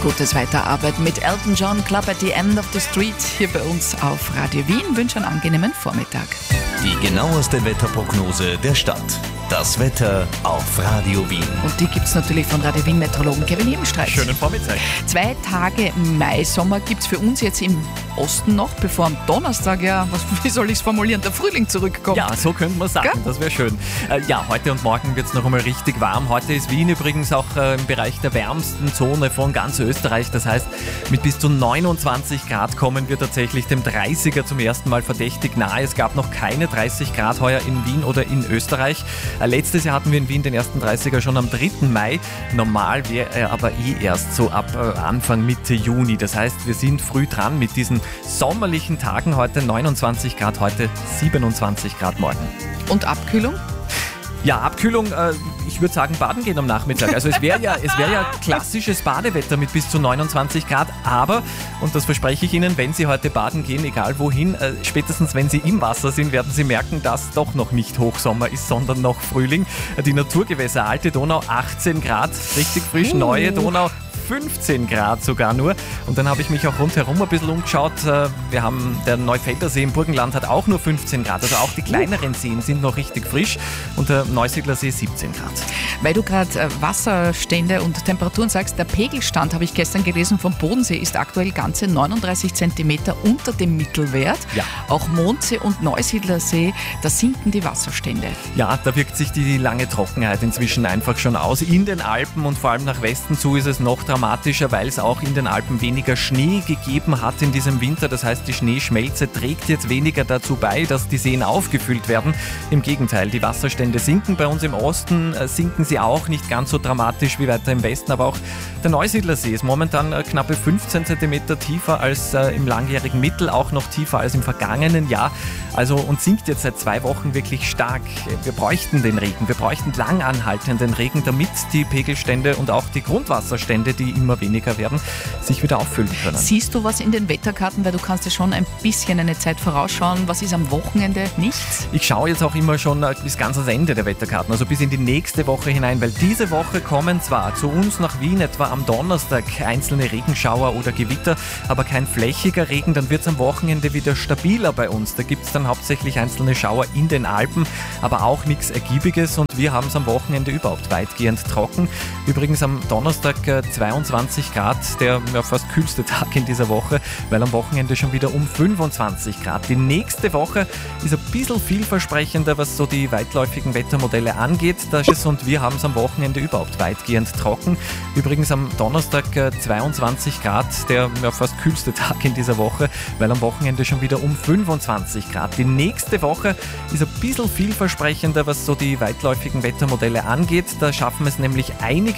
Gutes Weiterarbeiten mit Elton John, Club at the End of the Street, hier bei uns auf Radio Wien. Wünsche einen angenehmen Vormittag. Die genaueste Wetterprognose der Stadt. Das Wetter auf Radio Wien. Und die gibt es natürlich von Radio Wien Meteorologen Kevin Ebenstreit. Schönen Vormittag. 2 Tage Maisommer gibt es für uns jetzt im Osten noch, bevor am Donnerstag, wie soll ich es formulieren, der Frühling zurückkommt. Ja, so könnte man sagen, das wäre schön. Heute und morgen wird es noch einmal richtig warm. Heute ist Wien übrigens auch im Bereich der wärmsten Zone von ganz Österreich. Das heißt, mit bis zu 29 Grad kommen wir tatsächlich dem 30er zum ersten Mal verdächtig nahe. Es gab noch keine 30 Grad heuer in Wien oder in Österreich. Letztes Jahr hatten wir in Wien den ersten 30er schon am 3. Mai. Normal wäre er aber erst so ab Anfang Mitte Juni. Das heißt, wir sind früh dran mit diesen sommerlichen Tagen. Heute 29 Grad, heute 27 Grad morgen. Und Abkühlung? Ja, Abkühlung, ich würde sagen baden gehen am Nachmittag. Also es wäre ja klassisches Badewetter mit bis zu 29 Grad, aber, und das verspreche ich Ihnen, wenn Sie heute baden gehen, egal wohin, spätestens wenn Sie im Wasser sind, werden Sie merken, dass doch noch nicht Hochsommer ist, sondern noch Frühling. Die Naturgewässer, Alte Donau 18 Grad, richtig frisch, Neue Donau 15 Grad sogar nur. Und dann habe ich mich auch rundherum ein bisschen umgeschaut. Der Neufelder See im Burgenland hat auch nur 15 Grad. Also auch die kleineren Seen sind noch richtig frisch. Und der Neusiedler See 17 Grad. Weil du gerade Wasserstände und Temperaturen sagst, der Pegelstand, habe ich gestern gelesen, vom Bodensee ist aktuell ganze 39 cm unter dem Mittelwert. Ja. Auch Mondsee und Neusiedler See, da sinken die Wasserstände. Ja, da wirkt sich die lange Trockenheit inzwischen einfach schon aus. In den Alpen und vor allem nach Westen zu ist es noch dramatischer, weil es auch in den Alpen weniger Schnee gegeben hat in diesem Winter. Das heißt, die Schneeschmelze trägt jetzt weniger dazu bei, dass die Seen aufgefüllt werden. Im Gegenteil, die Wasserstände sinken. Bei uns im Osten sinken sie auch nicht ganz so dramatisch wie weiter im Westen. Aber auch der Neusiedler See ist momentan knappe 15 cm tiefer als im langjährigen Mittel, auch noch tiefer als im vergangenen Jahr. Also und sinkt jetzt seit 2 Wochen wirklich stark. Wir bräuchten den Regen, wir bräuchten lang anhaltenden Regen, damit die Pegelstände und auch die Grundwasserstände, die immer weniger werden, sich wieder auffüllen können. Siehst du was in den Wetterkarten, weil du kannst ja schon ein bisschen eine Zeit vorausschauen. Was ist am Wochenende? Nichts? Ich schaue jetzt auch immer schon bis ganz ans Ende der Wetterkarten, also bis in die nächste Woche hinein, weil diese Woche kommen zwar zu uns nach Wien etwa am Donnerstag einzelne Regenschauer oder Gewitter, aber kein flächiger Regen, dann wird es am Wochenende wieder stabiler bei uns. Da gibt es dann hauptsächlich einzelne Schauer in den Alpen, aber auch nichts Ergiebiges und wir haben es am Wochenende überhaupt weitgehend trocken. Übrigens am Donnerstag 22 Grad, der fast kühlste Tag in dieser Woche, weil am Wochenende schon wieder um 25 Grad. Die nächste Woche ist ein bisschen vielversprechender, was so die weitläufigen Wettermodelle angeht. Und wir haben es am Wochenende überhaupt weitgehend trocken. Übrigens am Donnerstag 22 Grad, der fast kühlste Tag in dieser Woche, weil am Wochenende schon wieder um 25 Grad. Die nächste Woche ist ein bisschen vielversprechender, was so die weitläufigen Wettermodelle angeht. Da schaffen es nämlich einige